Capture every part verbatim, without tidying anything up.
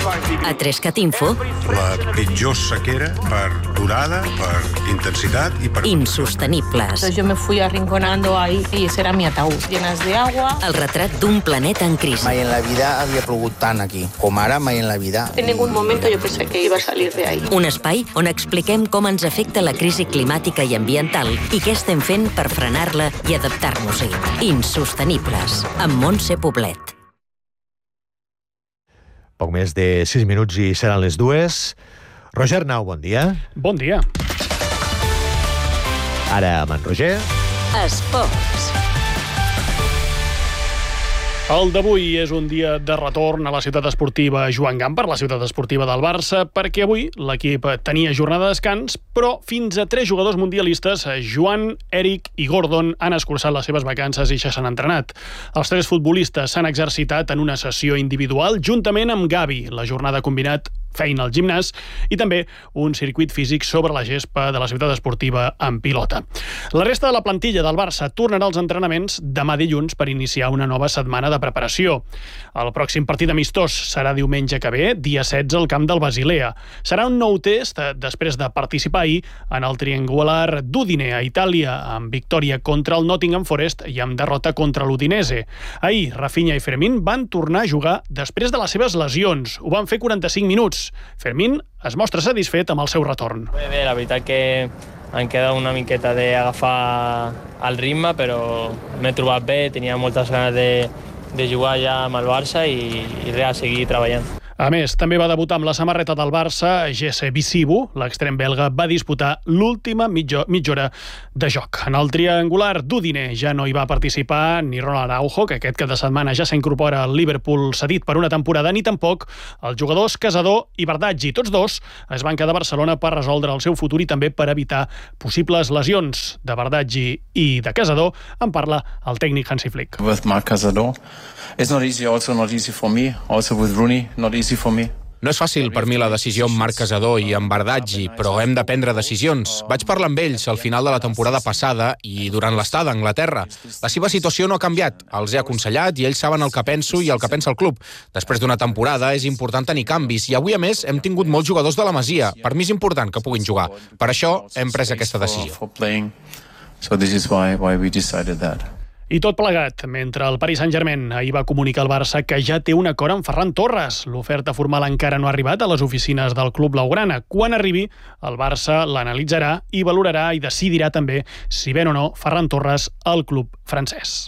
A Trescat Info, la pitjor sequera per durada, per intensitat i per... insostenibles. Entonces yo me fui arrinconando ahí y ese era mi ataúd, llenas de agua. El retrat d'un planeta en crisi. Mai en la vida havia plogut tant aquí, com ara mai en la vida. En ningún momento yo pensé que iba a salir de ahí. Un espai on expliquem com ens afecta la crisi climàtica i ambiental i què estem fent per frenar-la i adaptar-nos-hi. Insostenibles, amb Montse Poblet. Poc més de sis minuts i seran les dues. Roger Arnau, bon dia. Bon dia. Ara amb en Roger. Esports. El d'avui és un dia de retorn a la ciutat esportiva Joan Gamper, la ciutat esportiva del Barça, perquè avui l'equip tenia jornada de descans, però fins a tres jugadors mundialistes, Joan, Eric i Gordon, han escurçat les seves vacances i ja s'han entrenat. Els tres futbolistes s'han exercitat en una sessió individual juntament amb Gavi. La jornada ha combinat feina al gimnàs i també un circuit físic sobre la gespa de la ciutat esportiva en pilota. La resta de la plantilla del Barça tornarà als entrenaments demà dilluns per iniciar una nova setmana de preparació. El pròxim partit amistós serà diumenge que ve, dia setze, al camp del Basilea. Serà un nou test després de participar ahir en el triangular d'Udine a Itàlia, amb victòria contra el Nottingham Forest i amb derrota contra l'Udinese. Ahir, Rafinha i Fermín van tornar a jugar després de les seves lesions. Ho van fer quaranta-cinc minuts. Fermín es mostra satisfet amb el seu retorn. Bé, bé, la veritat que em queda una miqueta d'agafar el ritme, però m'he trobat bé, tenia moltes ganes de, de jugar ja amb el Barça i, i res, a seguir treballant. A més, també va debutar amb la samarreta del Barça Jesse Bisibu. L'extrem belga va disputar l'última mitja, mitja hora de joc. En el triangular d'Udine ja no hi va participar ni Ronald Araujo, que aquest cap de setmana ja s'incorpora al Liverpool cedit per una temporada, ni tampoc els jugadors Casador i Bardaggi. Tots dos es van quedar a Barcelona per resoldre el seu futur i també per evitar possibles lesions. De Bardaggi i de Casador en parla el tècnic Hansi Flick. With Marc Casador, it's not easy, also not easy for me, also with Rooney, not easy. No és fàcil per mi la decisió amb Marc Casador i amb Bardaggi, però hem de prendre decisions. Vaig parlar amb ells al final de la temporada passada i durant l'estada a Anglaterra. La seva situació no ha canviat. Els he aconsellat i ells saben el que penso i el que pensa el club. Després d'una temporada és important tenir canvis i avui, a més, hem tingut molts jugadors de la Masia. Per mi és important que puguin jugar. Per això hem pres aquesta decisió. So this is why, why we decided that. I tot plegat, mentre el Paris Saint-Germain ahir va comunicar al Barça que ja té un acord amb Ferran Torres. L'oferta formal encara no ha arribat a les oficines del club blaugrana. Quan arribi, el Barça l'analitzarà i valorarà i decidirà també si ven o no Ferran Torres al club francès.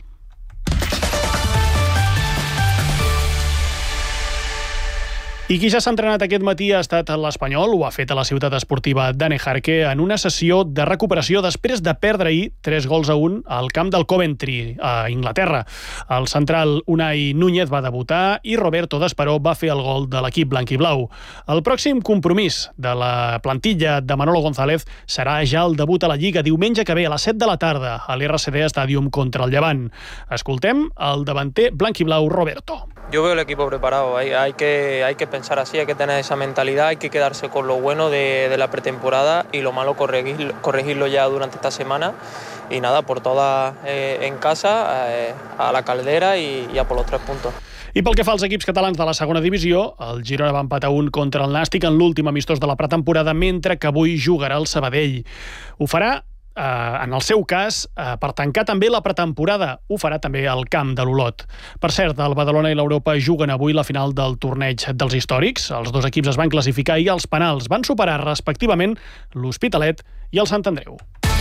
I qui ja s'ha entrenat aquest matí ha estat l'Espanyol, ho ha fet a la ciutat esportiva d'Anejarque en una sessió de recuperació després de perdre ahir tres gols a un al camp del Coventry, a Inglaterra. El central Unai Núñez va debutar i Roberto Desperó va fer el gol de l'equip blanquiblau. El pròxim compromís de la plantilla de Manolo González serà ja el debut a la Lliga diumenge que ve a les set de la tarda a l'R C D Stadium contra el Llevant. Escoltem el davanter blanquiblau Roberto. Yo veo el equipo preparado, hay, hay, que, hay que pensar así, hay que tener esa mentalidad, hay que quedarse con lo bueno de, de la pretemporada y lo malo corregir, corregirlo ya durante esta semana. Y nada, por todas eh, en casa, eh, a la caldera y, y a por los tres puntos. I pel que fa als equips catalans de la segona divisió, el Girona va empatar un contra el Nàstic en l'últim amistós de la pretemporada, mentre que avui jugarà el Sabadell. Ho farà Uh, en el seu cas, uh, per tancar també la pretemporada. Ho farà també al camp de l'Olot. Per cert, el Badalona i l'Europa juguen avui la final del torneig dels històrics. Els dos equips es van classificar i els penals van superar respectivament l'Hospitalet i el Sant Andreu.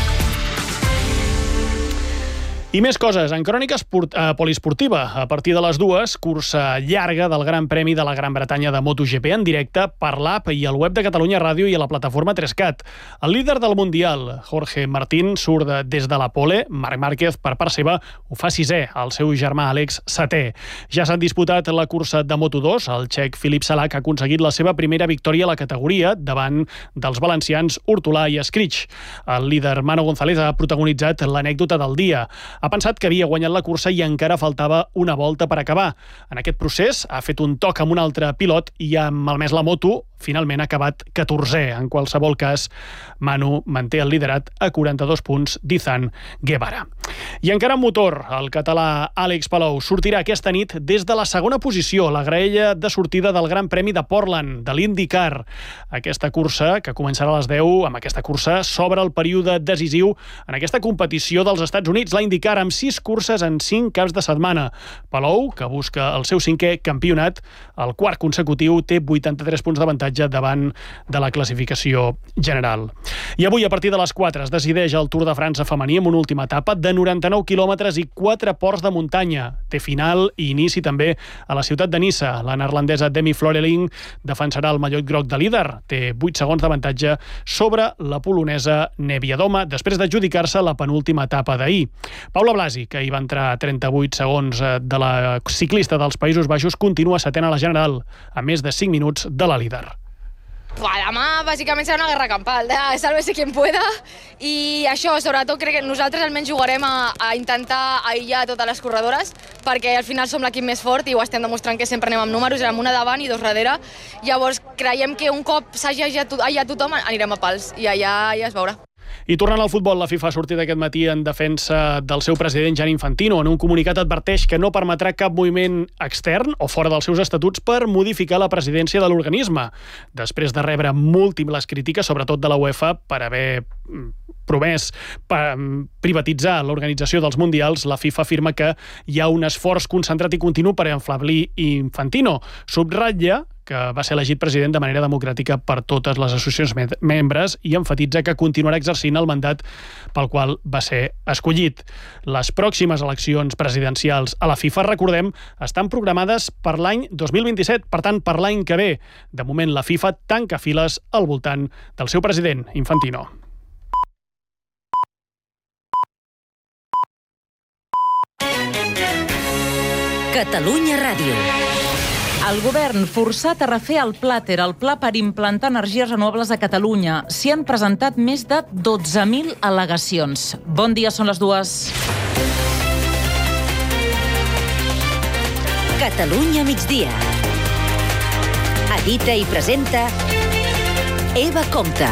I més coses, en crònica esport, eh, poliesportiva. A partir de les dues, cursa llarga del Gran Premi de la Gran Bretanya de MotoGP en directe per l'app i el web de Catalunya Ràdio i a la plataforma Trescat. El líder del Mundial, Jorge Martín, surt de, des de la pole. Marc Márquez, per part seva, ho fa sisè, el seu germà Àlex setè. Ja s'han disputat la cursa de Moto dos. El txec Filip Salac ha aconseguit la seva primera victòria a la categoria davant dels valencians Hortolà i Escrig. El líder Manu González ha protagonitzat l'anècdota del dia. Ha pensat que havia guanyat la cursa i encara faltava una volta per acabar. En aquest procés ha fet un toc amb un altre pilot i ha malmès la moto finalment ha acabat catorzè. En qualsevol cas, Manu manté el liderat a quaranta-dos punts d'Izan Guevara. I encara en motor, el català Àlex Palou sortirà aquesta nit des de la segona posició, la graella de sortida del Gran Premi de Portland, de l'IndyCar. Aquesta cursa, que començarà a les deu, amb aquesta cursa s'obre el període decisiu en aquesta competició dels Estats Units, la IndyCar, amb sis curses en cinc caps de setmana. Palou, que busca el seu cinquè campionat, el quart consecutiu, té vuitanta-tres punts d'avantatge davant de la classificació general. I avui, a partir de les quatre, es decideix el Tour de França femení amb una última etapa de noranta-nou quilòmetres i quatre ports de muntanya. Té final i inici també a la ciutat de Niça. La neerlandesa Demi Floreling defensarà el mallot groc de líder. Té vuit segons d'avantatge sobre la polonesa Neviadoma, després d'adjudicar-se la penúltima etapa d'ahir. Paula Blasi, que hi va entrar a trenta-vuit segons de la ciclista dels Països Baixos, continua setena a la general, a més de cinc minuts de la líder. Demà, bàsicament, serà una guerra campal, de sálvese quien pueda, i això, sobretot, crec que nosaltres almenys jugarem a, a intentar aïllar totes les corredores, perquè al final som l'equip més fort i ho estem demostrant que sempre anem amb números, érem una davant i dos darrere. Llavors, creiem que un cop s'hagi aïllat tothom, anirem a pals, i allà ja es veurà. I tornant al futbol, la FIFA ha sortit aquest matí en defensa del seu president Gianni Infantino. En un comunicat adverteix que no permetrà cap moviment extern o fora dels seus estatuts per modificar la presidència de l'organisme. Després de rebre múltiples crítiques, sobretot de la UEFA, per haver promès privatitzar l'organització dels Mundials, la FIFA afirma que hi ha un esforç concentrat i continu per enfablir Infantino. Subratlla que va ser elegit president de manera democràtica per totes les associacions membres i enfatitza que continuarà exercint el mandat pel qual va ser escollit. Les pròximes eleccions presidencials a la FIFA, recordem, estan programades per l'any dos mil vint-i-set, per tant, per l'any que ve. De moment, la FIFA tanca files al voltant del seu president, Infantino. Catalunya Ràdio. El govern forçat a refer el Plater, el pla per implantar energies renovables a Catalunya. S'hi han presentat més de dotze mil al·legacions. Bon dia, són les dues. Catalunya migdia. Edita i presenta Eva Compte.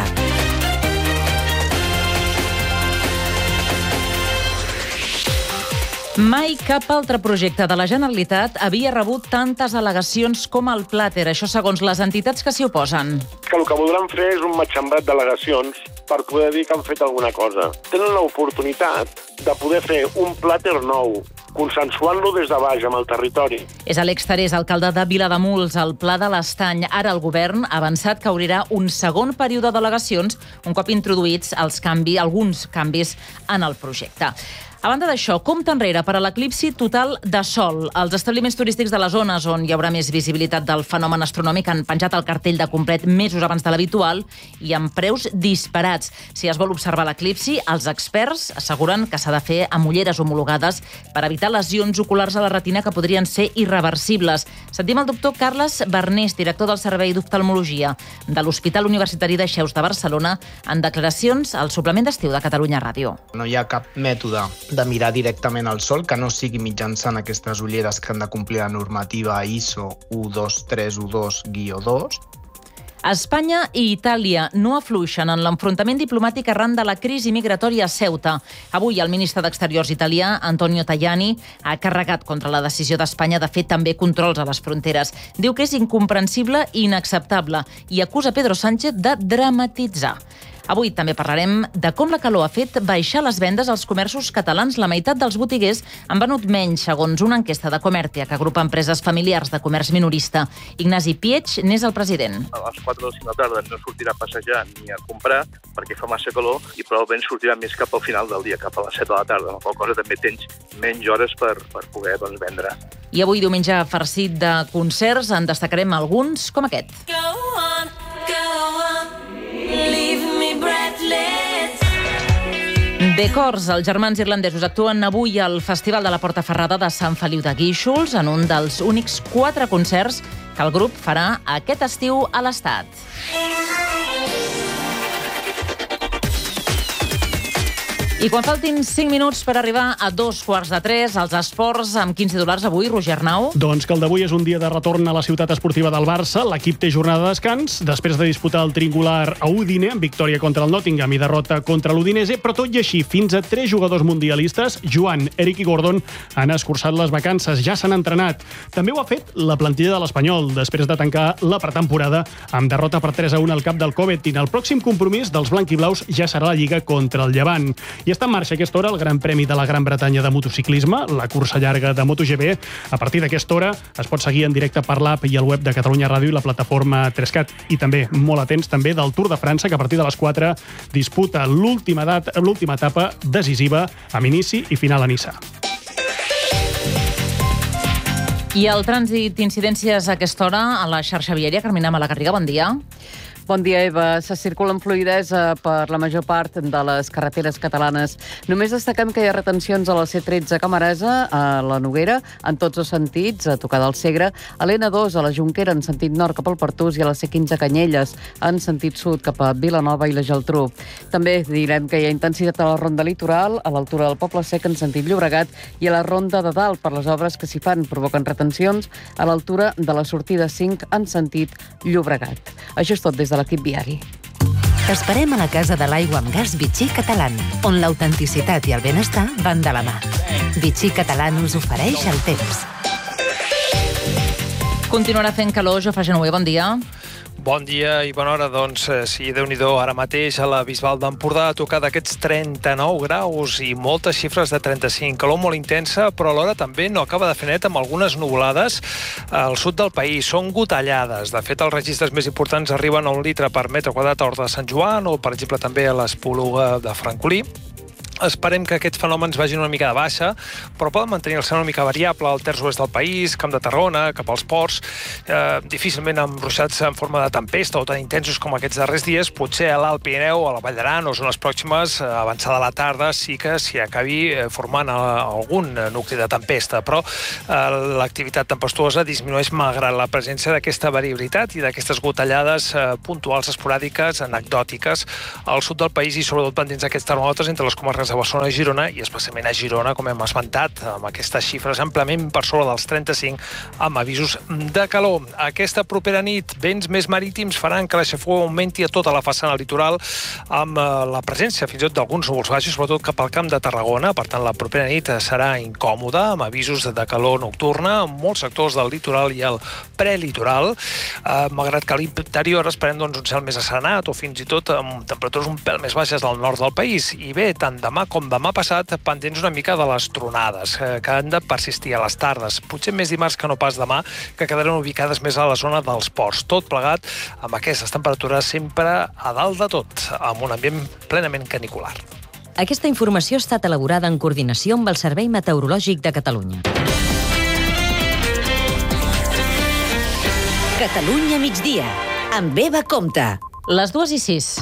Mai cap altre projecte de la Generalitat havia rebut tantes al·legacions com el Plater, això segons les entitats que s'hi oposen. Que el que voldran fer és un matxembrat d'al·legacions per poder dir que han fet alguna cosa. Tenen l'oportunitat de poder fer un Plater nou, consensuant-lo des de baix amb el territori. És Àlex Tarés, alcalde de Vilademuls, al Pla de l'Estany. Ara el govern ha avançat que obrirà un segon període d'al·legacions un cop introduïts els canvi, alguns canvis en el projecte. A banda d'això, compte enrere per a l'eclipsi total de sol. Els establiments turístics de les zones on hi haurà més visibilitat del fenomen astronòmic han penjat el cartell de complet mesos abans de l'habitual i amb preus disparats. Si es vol observar l'eclipsi, els experts asseguren que s'ha de fer amb ulleres homologades per evitar lesions oculars a la retina que podrien ser irreversibles. Sentim el doctor Carles Bernés, director del Servei d'Oftalmologia de l'Hospital Universitari de Xeus de Barcelona, en declaracions al suplement d'estiu de Catalunya Ràdio. No hi ha cap mètode de mirar directament al sol que no sigui mitjançant aquestes ulleres que han de complir la normativa I S O u dos tres u dos guió dos. Espanya i Itàlia no afluixen en l'enfrontament diplomàtic arran de la crisi migratòria a Ceuta. Avui el ministre d'Exteriors italià, Antonio Tajani, ha carregat contra la decisió d'Espanya de fer també controls a les fronteres. Diu que és incomprensible i inacceptable i acusa Pedro Sánchez de dramatitzar. Avui també parlarem de com la calor ha fet baixar les vendes als comerços catalans. La meitat dels botiguers han venut menys, segons una enquesta de Comertia, que agrupa empreses familiars de comerç minorista. Ignasi Pietx n'és el president. A les quatre o cinc de la tarda no sortirà a passejar ni a comprar perquè fa massa calor i probablement sortirà més cap al final del dia, cap a les set de la tarda, la qual cosa també tens menys hores per, per poder doncs, vendre. I avui, diumenge farcit de concerts, en destacarem alguns com aquest. Go on, go on, leave me breathless. The Cors, els germans irlandesos, actuen avui al Festival de la Portaferrada de Sant Feliu de Guíxols en un dels únics quatre concerts que el grup farà aquest estiu a l'Estat. I quan faltin cinc minuts per arribar a dos quarts de tres, als esports, amb quins titulars avui, Roger Arnau? Doncs que el d'avui és un dia de retorn a la ciutat esportiva del Barça. L'equip té jornada de descans, després de disputar el triangular a Udine, amb victòria contra el Nottingham i derrota contra l'Udinese, però tot i així, fins a tres jugadors mundialistes, Joan, Eric i Gordon, han escurçat les vacances, ja s'han entrenat. També ho ha fet la plantilla de l'Espanyol, després de tancar la pretemporada amb derrota per tres a un al camp del Covetin. El pròxim compromís dels blanquiblaus ja serà la Lliga contra el Llevant. I està en marxa a aquesta hora el Gran Premi de la Gran Bretanya de motociclisme, la cursa llarga de MotoGP. A partir d'aquesta hora es pot seguir en directe per l'app i el web de Catalunya Ràdio i la plataforma tres cat. I també, molt atents també, del Tour de França, que a partir de les quatre disputa l'última data, l'última etapa decisiva amb inici i final a Niça. I el trànsit d'incidències a aquesta hora a la xarxa viària. Carmina Malagarriga, bon dia. Bon dia, Eva. Se circula amb fluïdesa per la major part de les carreteres catalanes. Només destaquem que hi ha retencions a la C tretze a Camarasa, a la Noguera, en tots els sentits, a tocar del Segre, a l'N dos, a la Jonquera, en sentit nord cap al Pertús, i a la C quinze a Canyelles, en sentit sud cap a Vilanova i la Geltrú. També direm que hi ha intensitat a la ronda litoral, a l'altura del Poble Sec, en sentit Llobregat, i a la ronda de dalt, per les obres que s'hi fan, provoquen retencions a l'altura de la sortida cinc, en sentit Llobregat. Això és tot des de l'equip viari. T'esperem a la Casa de l'Aigua amb Gas Vichy Catalán, on l'autenticitat i el benestar van de la mà. Vichy Catalán us ofereix el temps. Continuarà fent calor, Jofre Genover, bon dia. Bon dia i bona hora. Doncs eh, sí, Déu-n'hi-do, ara mateix a la Bisbal d'Empordà ha tocat aquests trenta-nou graus i moltes xifres de trenta-cinc. Calor molt intensa, però alhora també no acaba de fer net amb algunes nuvolades al sud del país. Són gotellades. De fet, els registres més importants arriben a un litre per metre quadrat a Horta de Sant Joan o, per exemple, també a l'Espluga de Francolí. Esperem que aquests fenòmens vagin una mica de baixa, però poden mantenir-se una mica variable al terç oest del país, Camp de Tarragona, cap als ports, eh, difícilment amb ruixats en forma de tempesta o tan intensos com aquests darrers dies. Potser a l'Alt Pirineu, a la Vall d'Aran o zones pròximes, eh, avançada la tarda, sí que s'hi acabi eh, formant eh, algun nucli de tempesta, però eh, l'activitat tempestuosa disminueix malgrat la presència d'aquesta variabilitat i d'aquestes gotellades eh, puntuals, esporàdiques, anecdòtiques al sud del país i sobretot pendents d'aquests termòmetres entre les comarques a Barcelona i Girona, i especialment a Girona, com hem esmentat, amb aquestes xifres amplament per sobre dels trenta-cinc, amb avisos de calor. Aquesta propera nit, vents més marítims faran que la xafogor augmenti a tota la façana litoral, amb la presència fins i tot d'alguns núvols baixos, sobretot cap al Camp de Tarragona. Per tant, la propera nit serà incòmoda, amb avisos de calor nocturna en molts sectors del litoral i el prelitoral, eh, malgrat que a l'interior esperem doncs, un cel més asserenat o fins i tot amb temperatures un pèl més baixes del nord del país. I bé, tant demà com demà passat, pendents una mica de les tronades, eh, que han de persistir a les tardes. Potser més dimarts que no pas demà, que quedaran ubicades més a la zona dels ports. Tot plegat amb aquestes temperatures sempre a dalt de tot, amb un ambient plenament canicular. Aquesta informació ha estat elaborada en coordinació amb el Servei Meteorològic de Catalunya. Catalunya migdia, amb Eva Compte. Les dues i sis.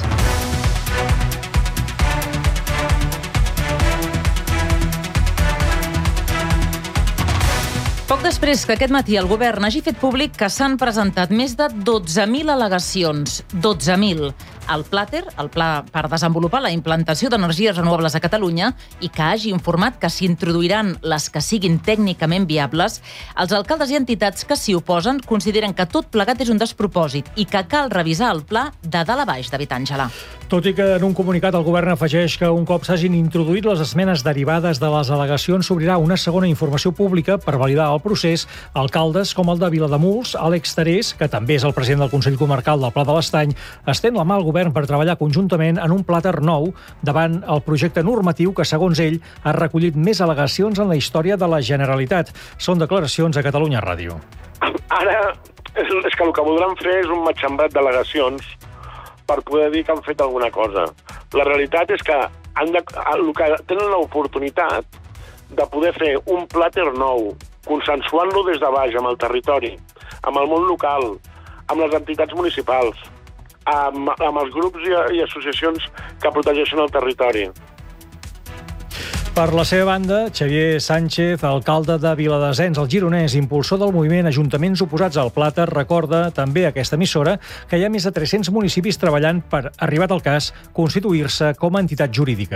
Poc després que aquest matí el govern hagi fet públic que s'han presentat més de dotze mil al·legacions. dotze mil. El Plater, el Pla per desenvolupar la implantació d'energies renovables a Catalunya, i que hagi informat que s'introduiran les que siguin tècnicament viables, els alcaldes i entitats que s'hi oposen consideren que tot plegat és un despropòsit i que cal revisar el pla de dalt a baix, David Àngela. Tot i que en un comunicat el govern afegeix que un cop s'hagin introduït les esmenes derivades de les al·legacions s'obrirà una segona informació pública per validar el procés, alcaldes com el de Vilademuls, Àlex Terés, que també és el president del Consell Comarcal del Pla de l'Estany, estén la mà al govern per treballar conjuntament en un plàter nou davant el projecte normatiu que, segons ell, ha recollit més al·legacions en la història de la Generalitat. Són declaracions a Catalunya Ràdio. Ara és que el que voldran fer és un matxembrat d'al·legacions per poder dir que han fet alguna cosa. La realitat és que, han de, el que tenen l'oportunitat de poder fer un plàter nou, consensuant-lo des de baix amb el territori, amb el món local, amb les entitats municipals, amb, amb els grups i, i associacions que protegeixen el territori. Per la seva banda, Xavier Sánchez, alcalde de Viladesens, el gironès, impulsor del moviment Ajuntaments Oposats al Plàter, recorda també a aquesta emissora que hi ha més de tres-cents municipis treballant per, arribat el cas, constituir-se com a entitat jurídica.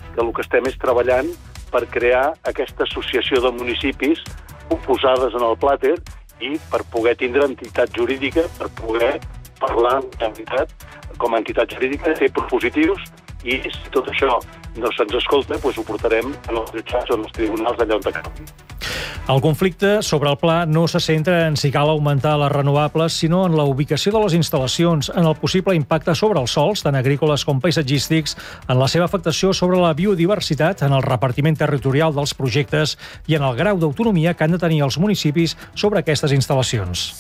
que el que estem és treballant per crear aquesta associació de municipis oposades en el plàter i per poder tindre entitat jurídica, per poder parlar amb entitat, com a entitat jurídica, fer propositius, i si tot això no se'ns escolta, doncs ho portarem en els jutjats o en els tribunals d'allà on calgui. El conflicte sobre el pla no se centra en si cal augmentar les renovables, sinó en la ubicació de les instal·lacions, en el possible impacte sobre els sòls, tant agrícoles com paisatgístics, en la seva afectació sobre la biodiversitat, en el repartiment territorial dels projectes i en el grau d'autonomia que han de tenir els municipis sobre aquestes instal·lacions.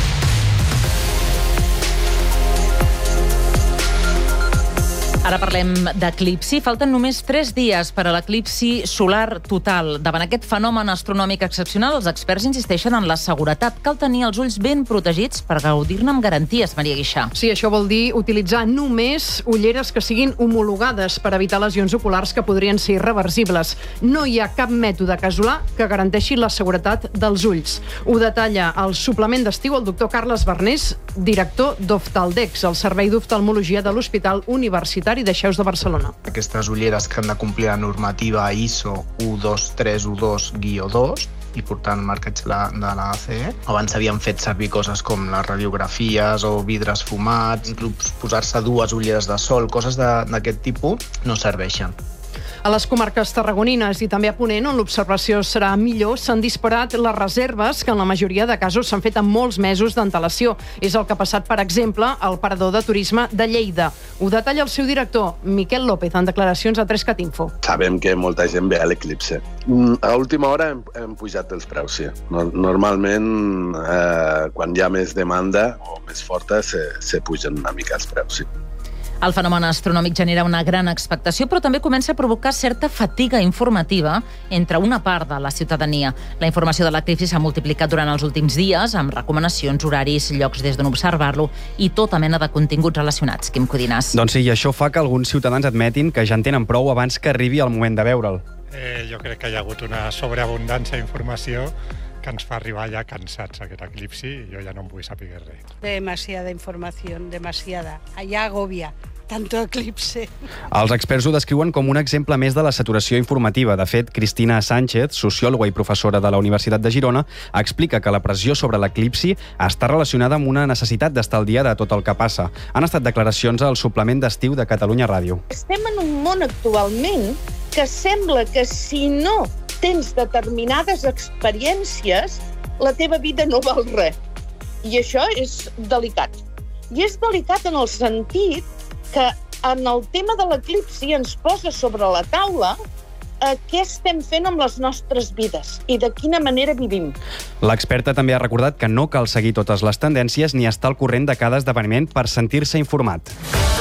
Ara parlem d'eclipsi. Falten només tres dies per a l'eclipsi solar total. Davant aquest fenomen astronòmic excepcional, els experts insisteixen en la seguretat. Cal tenir els ulls ben protegits per gaudir-ne amb garanties, Maria Guixà. Sí, això vol dir utilitzar només ulleres que siguin homologades per evitar lesions oculars que podrien ser irreversibles. No hi ha cap mètode casolà que garanteixi la seguretat dels ulls. Ho detalla al suplement d'estiu el doctor Carles Bernés, director d'Oftaldex, el Servei d'Oftalmologia de l'Hospital Universitari de Xeus de Barcelona. Aquestes ulleres que han de complir la normativa I S O u dos tres u dos guió dos i portant marcatge de la A C E. Abans s'havien fet servir coses com les radiografies o vidres fumats, inclús posar-se dues ulleres de sol, coses d'aquest tipus no serveixen. A les comarques tarragonines i també a Ponent, on l'observació serà millor, s'han disparat les reserves que en la majoria de casos s'han fet amb molts mesos d'antelació. És el que ha passat, per exemple, al parador de turisme de Lleida. Ho detalla el seu director, Miquel López, en declaracions a tres cat info. Sabem que molta gent ve a l'eclipse. A última hora hem, hem pujat els preus, sí. Normalment, eh, quan hi ha més demanda o més forta, se, se pugen una mica els preus, sí. El fenomen astronòmic genera una gran expectació, però també comença a provocar certa fatiga informativa entre una part de la ciutadania. La informació de l'eclipsi s'ha multiplicat durant els últims dies, amb recomanacions, horaris, llocs des d'on observar-lo i tota mena de continguts relacionats. Quim Codinàs. Doncs sí, i això fa que alguns ciutadans admetin que ja en tenen prou abans que arribi el moment de veure'l. Eh, jo crec que hi ha hagut una sobreabundància d'informació que ens fa arribar ja cansats aquest eclipsi i jo ja no em vull saber res. Demasiada información, demasiada. Allá agobia. Tanto eclipse. Els experts ho descriuen com un exemple més de la saturació informativa. De fet, Cristina Sánchez, sociòloga i professora de la Universitat de Girona, explica que la pressió sobre l'eclipsi està relacionada amb una necessitat d'estar al dia de tot el que passa. Han estat declaracions al suplement d'estiu de Catalunya Ràdio. Estem en un món actualment que sembla que si no tens determinades experiències, la teva vida no val res. I això és delicat. I és delicat en el sentit que en el tema de l'eclipsi ens posa sobre la taula eh, què estem fent amb les nostres vides i de quina manera vivim. L'experta també ha recordat que no cal seguir totes les tendències ni estar al corrent de cada esdeveniment per sentir-se informat.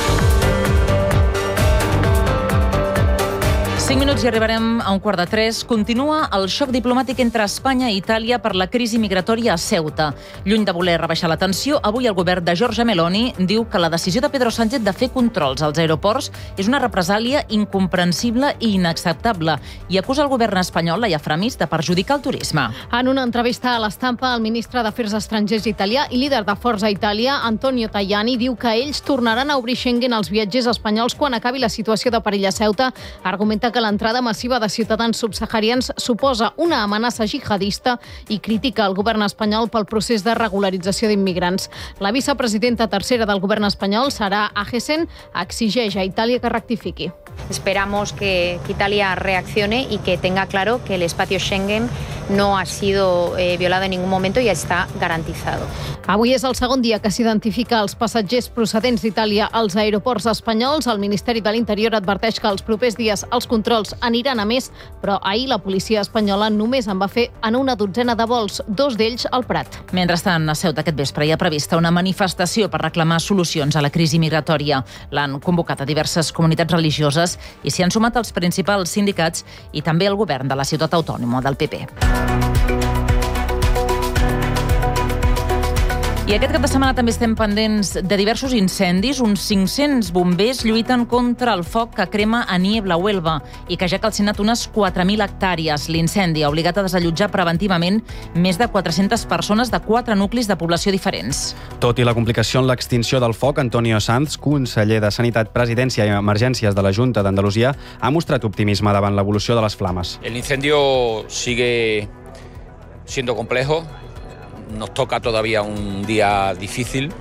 cinc minuts i arribarem a un quart de tres. Continua el xoc diplomàtic entre Espanya i Itàlia per la crisi migratòria a Ceuta. Lluny de voler rebaixar la tensió, avui el govern de Giorgia Meloni diu que la decisió de Pedro Sánchez de fer controls als aeroports és una represàlia incomprensible i inacceptable i acusa el govern espanyol, Laia Framis, de perjudicar el turisme. En una entrevista a l'Estampa, el ministre d'Afers Estrangers italià i líder de Forza Itàlia, Antonio Tajani, diu que ells tornaran a obrir Schengen als viatgers espanyols quan acabi la situació de perill a Ceuta. Argumenta que l'entrada massiva de ciutadans subsaharians suposa una amenaça jihadista i critica el govern espanyol pel procés de regularització d'immigrants. La vicepresidenta tercera del govern espanyol, Sara Agesen, exigeix a Itàlia que rectifiqui. Esperamos que, que Italia reaccione y que tenga claro que el espacio Schengen no ha sido eh, violado en ningún momento y está garantizado. Avui és el segon dia que s'identifica els passatgers procedents d'Itàlia als aeroports espanyols. El Ministeri de l'Interior adverteix que els propers dies els controls aniran a més, però ahir la policia espanyola només en va fer en una dotzena de vols, dos d'ells al Prat. Mentrestant, a Ceuta aquest vespre hi ha prevista una manifestació per reclamar solucions a la crisi migratòria. L'han convocat a diverses comunitats religioses i s'hi han sumat els principals sindicats i també el govern de la ciutat autònoma del P P. I aquest cap de setmana també estem pendents de diversos incendis. Uns cinc-cents bombers lluiten contra el foc que crema a Niebla, Huelva, i que ja ha calcinat unes quatre mil hectàrees. L'incendi ha obligat a desallotjar preventivament més de quatre-centes persones de quatre nuclis de població diferents. Tot i la complicació en l'extinció del foc, Antonio Sanz, conseller de Sanitat, Presidència i Emergències de la Junta d'Andalusia, ha mostrat optimisme davant l'evolució de les flames. El incendio sigue siendo complejo. Nos toca todavía un día difícil,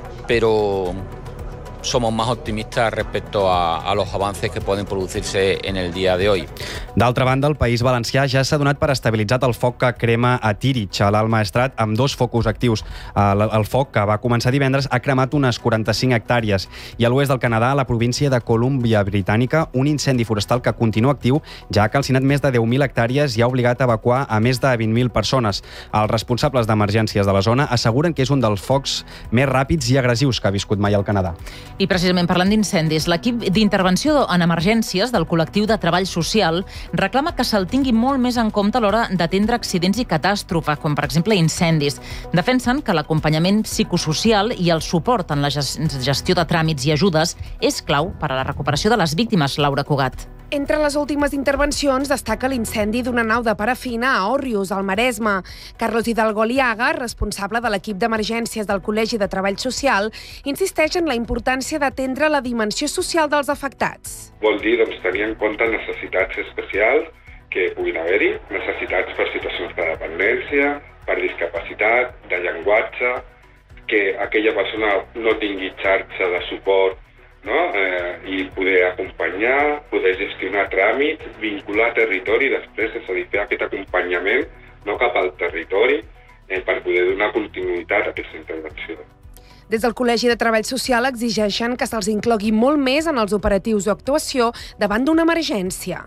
pero somos más optimistas respecto a, a los avances que pueden producirse en el día de hoy. D'altra banda, el País Valencià ja s'ha donat per estabilitzat el foc que crema a Tírig, a l'Alt Maestrat, amb dos focus actius. El, el foc, que va començar divendres, ha cremat unes quaranta-cinc hectàrees. I a l'oest del Canadà, a la província de Colúmbia Britànica, un incendi forestal que continua actiu ja ha calcinat més de deu mil hectàrees i ha obligat a evacuar a més de vint mil persones. Els responsables d'emergències de la zona asseguren que és un dels focs més ràpids i agressius que ha viscut mai al Canadà. I precisament parlant d'incendis, l'equip d'intervenció en emergències del col·lectiu de treball social reclama que se'l tingui molt més en compte a l'hora d'atendre accidents i catàstrofes, com per exemple incendis. Defensen que l'acompanyament psicosocial i el suport en la gestió de tràmits i ajudes és clau per a la recuperació de les víctimes. Laura Cugat. Entre les últimes intervencions destaca l'incendi d'una nau de parafina a Òrrius, al Maresme. Carlos Hidalgo Liaga, responsable de l'equip d'emergències del Col·legi de Treball Social, insisteix en la importància d'atendre la dimensió social dels afectats. Vol dir doncs, tenir en compte necessitats especials que puguin haver-hi, necessitats per situacions de dependència, per discapacitat, de llenguatge, que aquella persona no tingui xarxa de suport, no? eh, i poder acompanyar, poder gestionar tràmits, vincular territori després, és a dir, fer aquest acompanyament no cap al territori eh, per poder donar continuïtat a aquesta intervenció. Des del Col·legi de Treball Social exigeixen que se'ls inclogui molt més en els operatius o actuació davant d'una emergència.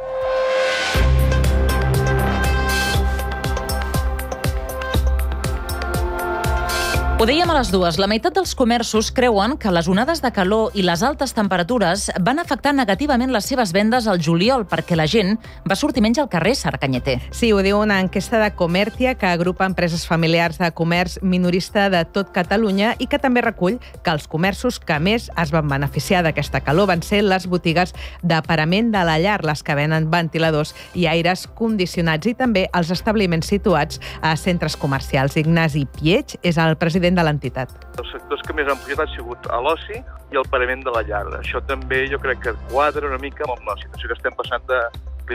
Ho dèiem a les dues, la meitat dels comerços creuen que les onades de calor i les altes temperatures van afectar negativament les seves vendes al juliol perquè la gent va sortir menys al carrer, Sara Cañete. Sí, ho diu una enquesta de Comertia que agrupa empreses familiars de comerç minorista de tot Catalunya i que també recull que els comerços que més es van beneficiar d'aquesta calor van ser les botigues de parament de la llar, les que venen ventiladors i aires condicionats, i també els establiments situats a centres comercials. Ignasi Piech és el president de l'entitat. Els sectors que més han pujat han sigut a l'oci i el parament de la llar. Això també jo crec que quadra una mica amb la situació que estem passant de,